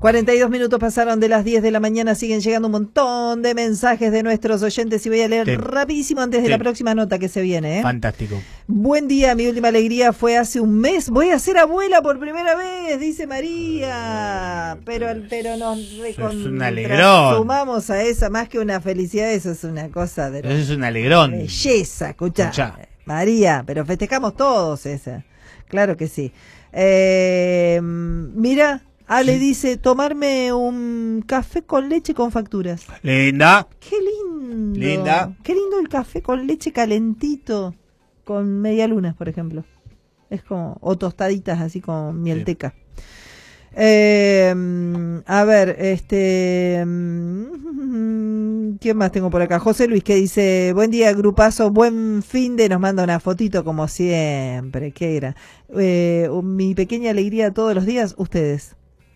42 minutos pasaron de las 10 de la mañana, siguen llegando un montón de mensajes de nuestros oyentes y voy a leer rapidísimo antes de la próxima nota que se viene. Fantástico. Buen día, mi última alegría fue hace un mes, voy a ser abuela por primera vez, dice María, pero nos sumamos a esa, más que una felicidad, eso es una cosa de... Eso es un alegrón. Belleza, escuchá. María, pero festejamos todos esa, claro que sí. Mira... Ale dice, tomarme un café con leche con facturas. Linda. Qué lindo. Linda. Qué lindo el café con leche calentito, con medialunas, por ejemplo. Es como, o tostaditas así con mielteca. A ver, ¿quién más tengo por acá? José Luis, que dice, buen día, grupazo, buen fin de, nos manda una fotito como siempre. ¿Qué era? Mi pequeña alegría todos los días, ustedes.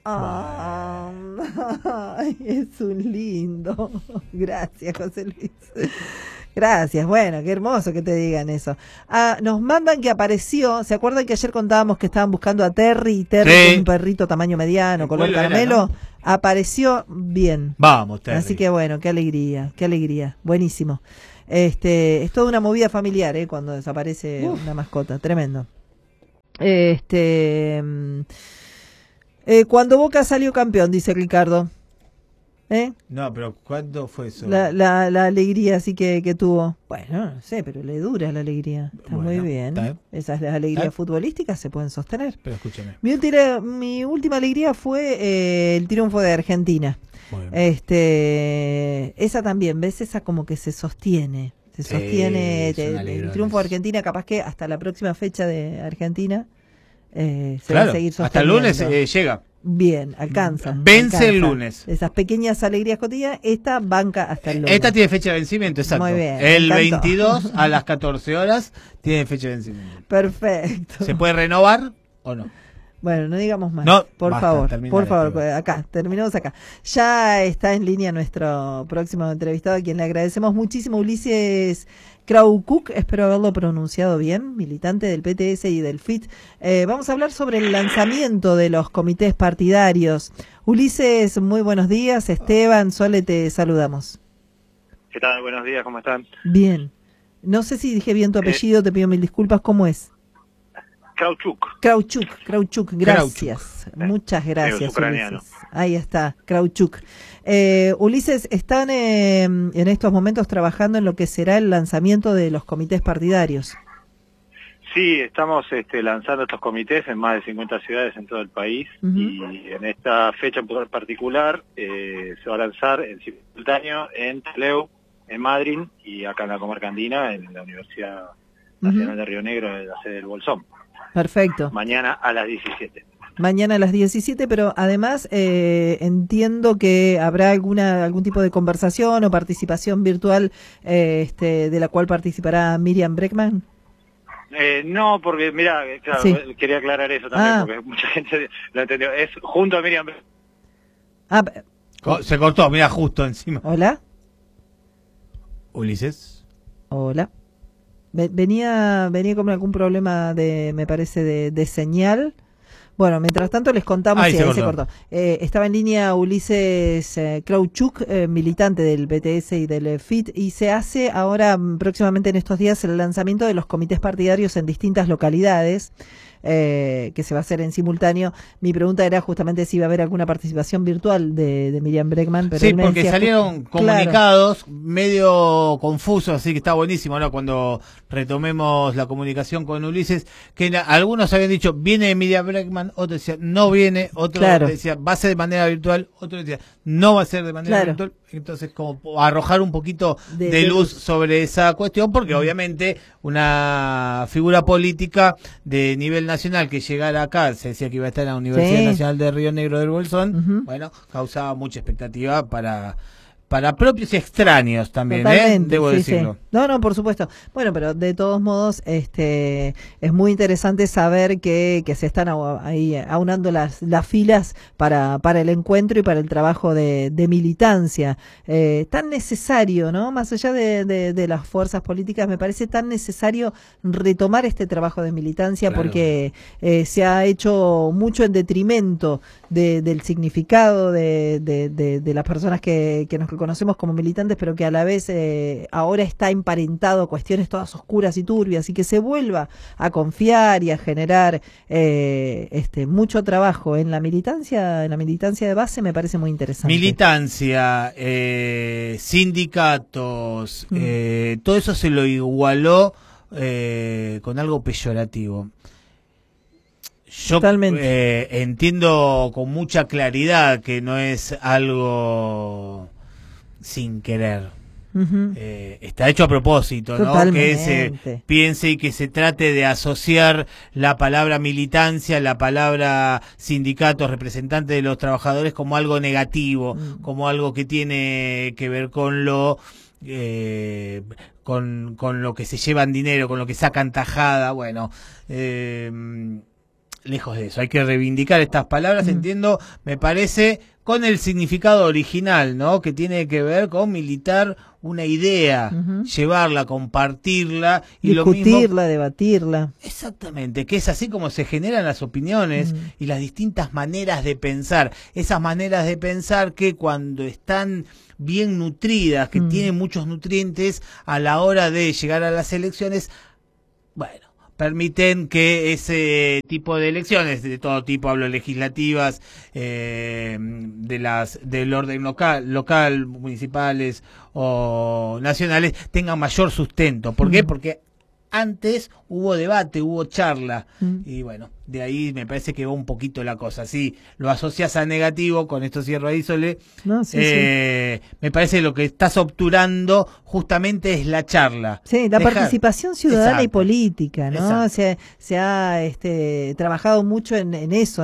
Ay, es un lindo. Gracias, José Luis. Gracias, bueno, qué hermoso que te digan eso. Nos mandan que apareció, ¿se acuerdan que ayer contábamos que estaban buscando a Terry con un perrito tamaño mediano, color caramelo? ¿No? Apareció bien. Vamos, Terry. Así que bueno, qué alegría, buenísimo. Es toda una movida familiar, cuando desaparece una mascota, tremendo. Cuando Boca salió campeón, dice Ricardo. No, pero ¿cuándo fue eso? La alegría así que tuvo. Bueno, no sé, pero le dura la alegría. Está muy bien. Esas las alegrías futbolísticas se pueden sostener. Pero escúchame. Mi última alegría fue el triunfo de Argentina. Esa también, ¿ves? Esa como que se sostiene. Se sostiene el triunfo de Argentina, capaz que hasta la próxima fecha de Argentina se va a seguir sosteniendo. Hasta el lunes llega. Bien, alcanza. Vence el lunes. Esas pequeñas alegrías cotidianas, esta banca hasta el lunes. Esta tiene fecha de vencimiento, exacto. Muy bien. El 22 a las 14 horas tiene fecha de vencimiento. Perfecto. ¿Se puede renovar o no? Bueno, no digamos más. No, por basta, favor, acá, terminamos acá. Ya está en línea nuestro próximo entrevistado, a quien le agradecemos muchísimo, Ulises Kraukuk, espero haberlo pronunciado bien, militante del PTS y del FIT. Vamos a hablar sobre el lanzamiento de los comités partidarios. Ulises, muy buenos días. Esteban, Sole, te saludamos. ¿Qué tal? Buenos días, ¿cómo están? Bien. No sé si dije bien tu apellido, te pido mil disculpas. ¿Cómo es? Kraukuk, gracias. Muchas gracias, Ulises. Ahí está, Kraukuk. Ulises, ¿están en estos momentos trabajando en lo que será el lanzamiento de los comités partidarios? Sí, estamos lanzando estos comités en más de 50 ciudades en todo el país y en esta fecha en particular se va a lanzar en simultáneo en Trelew, en Madrid y acá en la comarca andina, en la Universidad Nacional de Río Negro, en la sede del Bolsón. Perfecto. Mañana a las 17. Mañana a las 17, pero además entiendo que habrá algún tipo de conversación o participación virtual de la cual participará Miriam Bregman. No, porque mira, claro, quería aclarar eso también, porque mucha gente lo entendió. Es junto a Miriam Bregman. Se cortó, mira, justo encima. Hola. Ulises. Hola. Venía con algún problema me parece, de señal. Bueno, mientras tanto les contamos... Ahí se cortó. Estaba en línea Ulises Kraukuk, militante del PTS y del FIT, y se hace ahora, próximamente en estos días, el lanzamiento de los comités partidarios en distintas localidades, que se va a hacer en simultáneo. Mi pregunta era justamente si iba a haber alguna participación virtual de Miriam Bregman. Pero sí, porque salieron comunicados medio confusos, así que está buenísimo, ¿no? Cuando retomemos la comunicación con Ulises, que algunos habían dicho, viene Miriam Bregman, otros decían, no viene, otros decían, va a ser de manera virtual, otros decían, no va a ser de manera virtual. Entonces, como arrojar un poquito de luz sobre esa cuestión, porque obviamente una figura política de nivel nacional que llegara acá, se decía que iba a estar en la Universidad Nacional de Río Negro del Bolsón, bueno, causaba mucha expectativa para para propios y extraños también, debo decirlo. Sí. No, por supuesto. Bueno, pero de todos modos, es muy interesante saber que se están ahí aunando las filas para el encuentro y para el trabajo de militancia. Tan necesario, ¿no? Más allá de las fuerzas políticas, me parece tan necesario retomar este trabajo de militancia, claro, porque se ha hecho mucho en detrimento del significado de las personas que nos conocemos como militantes, pero que a la vez ahora está emparentado a cuestiones todas oscuras y turbias, y que se vuelva a confiar y a generar mucho trabajo en la militancia de base, me parece muy interesante. Militancia, sindicatos, todo eso se lo igualó con algo peyorativo. Yo entiendo con mucha claridad que no es algo sin querer. Está hecho a propósito, ¿no? Que se piense y que se trate de asociar la palabra militancia, la palabra sindicatos, representantes de los trabajadores, como algo negativo, como algo que tiene que ver con lo con lo que se llevan dinero, con lo que sacan tajada. Bueno, lejos de eso, hay que reivindicar estas palabras, entiendo, me parece, con el significado original, ¿no? Que tiene que ver con militar una idea, llevarla, compartirla y discutirla, lo mismo, debatirla. Exactamente, que es así como se generan las opiniones y las distintas maneras de pensar. Esas maneras de pensar que cuando están bien nutridas, que tienen muchos nutrientes, a la hora de llegar a las elecciones, bueno, permiten que ese tipo de elecciones, de todo tipo, hablo legislativas, del orden local, municipales o nacionales, tengan mayor sustento. ¿Por qué? Porque antes hubo debate, hubo charla, y bueno, de ahí me parece que va un poquito la cosa. Si lo asocias a negativo, con esto cierro ahí, Sole, me parece que lo que estás obturando justamente es la charla. Sí, la participación ciudadana y política, ¿no? Se ha trabajado mucho en eso,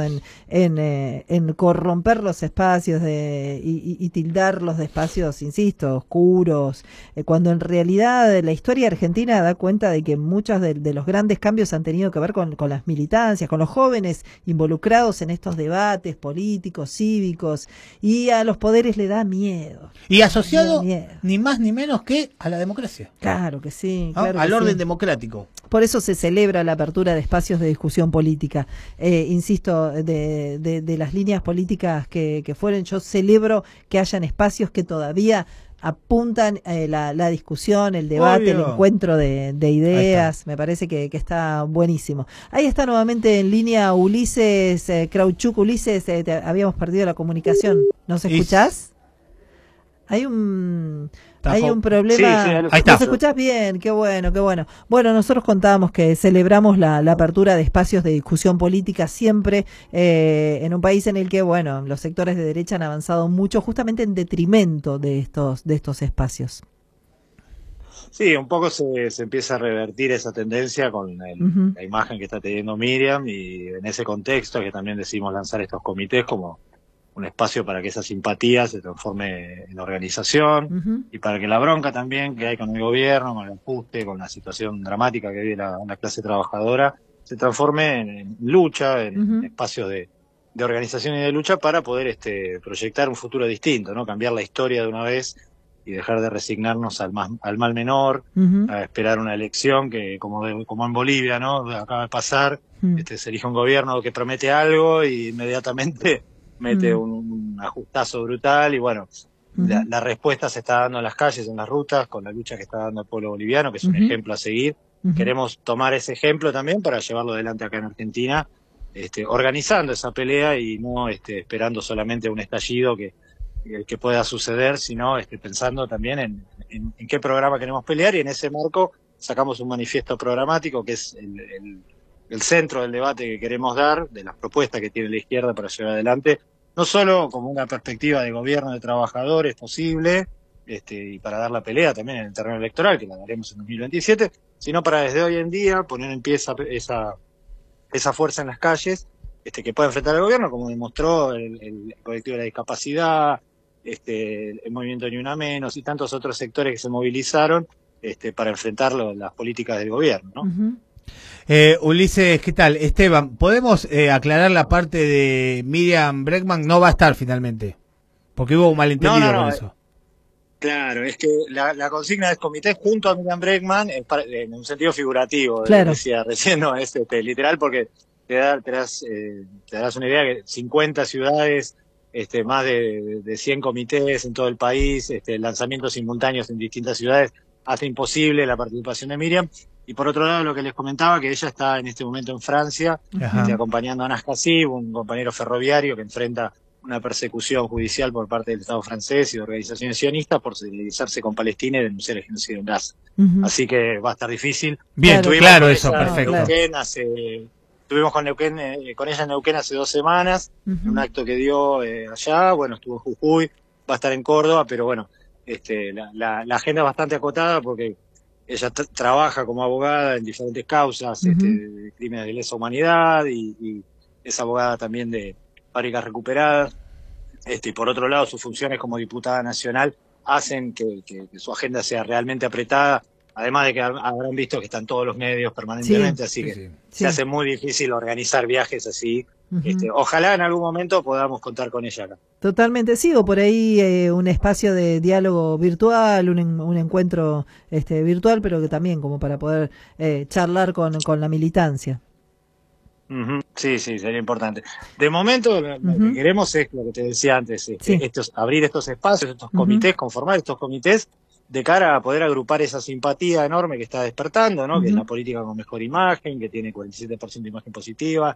en corromper los espacios y tildarlos de espacios, insisto, oscuros, cuando en realidad la historia argentina da cuenta de que muchos de los grandes cambios han tenido que ver con las militancias, con los jóvenes involucrados en estos debates políticos, cívicos, y a los poderes le da miedo. Y asociado ni más ni menos que a la democracia. Claro que sí. ¿No? Claro al que orden democrático. Por eso se celebra la apertura de espacios de discusión política. Insisto, de las líneas políticas que fueron, yo celebro que hayan espacios que todavía apuntan la discusión, el debate, el encuentro de ideas. Me parece que está buenísimo. Ahí está nuevamente en línea Ulises Krauchuk. Ulises, habíamos perdido la comunicación. ¿Nos escuchás? Hay un problema. Sí, ahí está. ¿Nos escuchás bien? Qué bueno, qué bueno. Bueno, nosotros contábamos que celebramos la apertura de espacios de discusión política siempre en un país en el que, bueno, los sectores de derecha han avanzado mucho justamente en detrimento de estos espacios. Sí, un poco se empieza a revertir esa tendencia con la imagen que está teniendo Miriam, y en ese contexto que también decidimos lanzar estos comités como un espacio para que esa simpatía se transforme en organización y para que la bronca también que hay con el gobierno, con el ajuste, con la situación dramática que vive la clase trabajadora, se transforme en lucha, en espacios de organización y de lucha para poder proyectar un futuro distinto, ¿no? Cambiar la historia de una vez y dejar de resignarnos al mal menor, a esperar una elección que, como en Bolivia, ¿no? Acaba de pasar, se elige un gobierno que promete algo y inmediatamente mete un ajustazo brutal, y bueno, la respuesta se está dando en las calles, en las rutas, con la lucha que está dando el pueblo boliviano, que es un ejemplo a seguir. Queremos tomar ese ejemplo también para llevarlo adelante acá en Argentina, organizando esa pelea y no esperando solamente un estallido que pueda suceder, sino pensando también en qué programa queremos pelear, y en ese marco sacamos un manifiesto programático que es el centro del debate que queremos dar, de las propuestas que tiene la izquierda para llevar adelante, no solo como una perspectiva de gobierno de trabajadores posible, y para dar la pelea también en el terreno electoral, que la daremos en 2027, sino para desde hoy en día poner en pie esa fuerza en las calles, que pueda enfrentar al gobierno, como demostró el colectivo de la discapacidad, el movimiento Ni Una Menos y tantos otros sectores que se movilizaron para enfrentar las políticas del gobierno, ¿no? Ulises, ¿qué tal? Esteban, ¿podemos aclarar la parte de Miriam Bregman? No va a estar finalmente, porque hubo un malentendido con eso. Claro, es que la consigna es comité junto a Miriam Bregman en un sentido figurativo, claro. Decía recién, no es literal, porque te darás una idea que 50 ciudades, más de 100 comités en todo el país, lanzamientos simultáneos en distintas ciudades, hace imposible la participación de Miriam. Y por otro lado, lo que les comentaba, que ella está en este momento en Francia, acompañando a Anas Kassib, un compañero ferroviario que enfrenta una persecución judicial por parte del Estado francés y de organizaciones sionistas por solidarizarse con Palestina y denunciar el genocidio en Gaza. Así que va a estar difícil. Bien, claro, eso, perfecto. Estuvimos con ella en Neuquén hace 2 semanas, en un acto que dio allá, bueno, estuvo en Jujuy, va a estar en Córdoba, pero bueno, la agenda es bastante acotada porque ella trabaja como abogada en diferentes causas, de crímenes de lesa humanidad y es abogada también de fábricas recuperadas. Y por otro lado, sus funciones como diputada nacional hacen que su agenda sea realmente apretada, además de que habrán visto que están todos los medios permanentemente, así que se hace muy difícil organizar viajes así. Ojalá en algún momento podamos contar con ella acá. Totalmente, sí, o por ahí un espacio de diálogo virtual, un encuentro virtual, pero que también como para poder charlar con la militancia. Sí, sería importante. De momento lo que queremos es lo que te decía antes, abrir estos espacios, estos comités, conformar estos comités de cara a poder agrupar esa simpatía enorme que está despertando, ¿no? Que es la política con mejor imagen, que tiene 47% de imagen positiva,